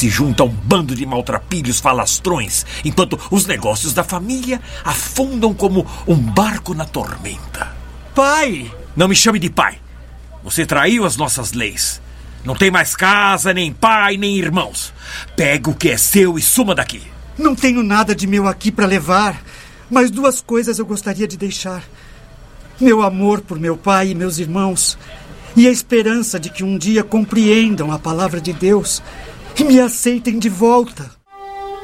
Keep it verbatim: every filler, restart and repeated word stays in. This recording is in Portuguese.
se junta a um bando de maltrapilhos falastrões, enquanto os negócios da família afundam como um barco na tormenta. Pai! Não me chame de pai. Você traiu as nossas leis. Não tem mais casa, nem pai, nem irmãos. Pega o que é seu e suma daqui. Não tenho nada de meu aqui para levar, mas duas coisas eu gostaria de deixar. Meu amor por meu pai e meus irmãos, e a esperança de que um dia compreendam a palavra de Deus e me aceitem de volta.